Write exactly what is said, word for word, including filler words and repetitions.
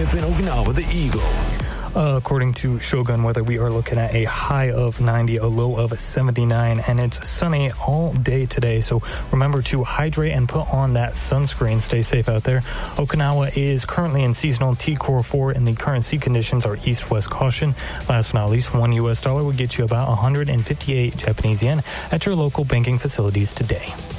trip in Okinawa, the Eagle. Uh, according to Shogun Weather, we are looking at a high of ninety, a low of seventy-nine, and it's sunny all day today. So remember to hydrate and put on that sunscreen. Stay safe out there. Okinawa is currently in seasonal T Core four, and the current sea conditions are east-west caution. Last but not least, one U S dollar would get you about one hundred fifty-eight Japanese yen at your local banking facilities today.